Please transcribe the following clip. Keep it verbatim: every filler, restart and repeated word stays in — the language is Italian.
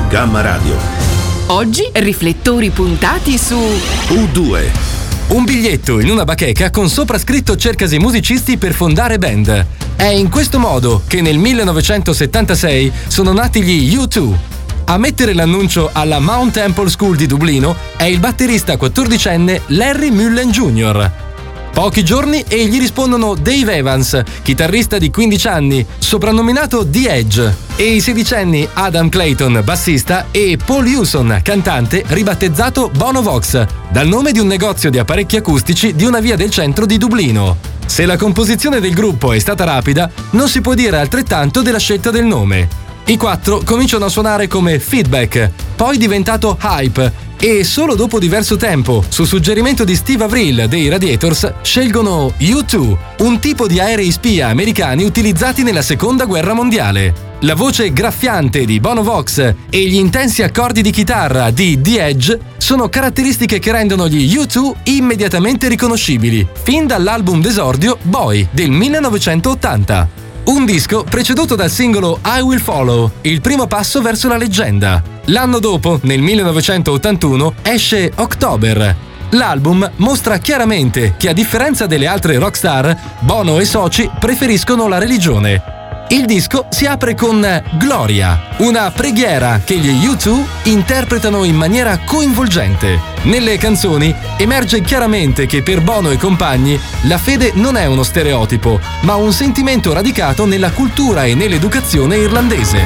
Gamma Radio. Oggi riflettori puntati su U due. Un biglietto in una bacheca con sopra scritto cercasi musicisti per fondare band. È in questo modo che nel millenovecentosettantasei sono nati gli U due. A mettere l'annuncio alla Mount Temple School di Dublino è il batterista quattordicenne Larry Mullen junior Pochi giorni e gli rispondono Dave Evans, chitarrista di quindici anni, soprannominato The Edge, e i sedicenni Adam Clayton, bassista, e Paul Hewson, cantante, ribattezzato Bono Vox, dal nome di un negozio di apparecchi acustici di una via del centro di Dublino. Se la composizione del gruppo è stata rapida, non si può dire altrettanto della scelta del nome. I quattro cominciano a suonare come Feedback, poi diventato Hype, e solo dopo diverso tempo, su suggerimento di Steve Avril dei Radiators, scelgono U due, un tipo di aerei spia americani utilizzati nella seconda guerra mondiale. La voce graffiante di Bono Vox e gli intensi accordi di chitarra di The Edge sono caratteristiche che rendono gli U due immediatamente riconoscibili, fin dall'album d'esordio Boy del millenovecentottanta. Un disco preceduto dal singolo I Will Follow, il primo passo verso la leggenda. L'anno dopo, nel millenovecentottantuno, esce October. L'album mostra chiaramente che, a differenza delle altre rockstar, Bono e soci preferiscono la religione. Il disco si apre con Gloria, una preghiera che gli U due interpretano in maniera coinvolgente. Nelle canzoni emerge chiaramente che per Bono e compagni la fede non è uno stereotipo, ma un sentimento radicato nella cultura e nell'educazione irlandese.